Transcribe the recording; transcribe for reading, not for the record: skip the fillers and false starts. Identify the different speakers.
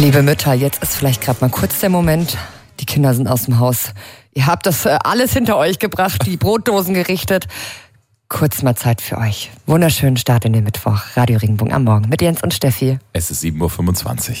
Speaker 1: Liebe Mütter, jetzt ist vielleicht gerade mal kurz der Moment. Die Kinder sind aus dem Haus. Ihr habt das alles hinter euch gebracht, die Brotdosen gerichtet. Kurz mal Zeit für euch. Wunderschönen Start in den Mittwoch. Radio Regenbogen am Morgen mit Jens und Steffi.
Speaker 2: Es ist 7.25 Uhr.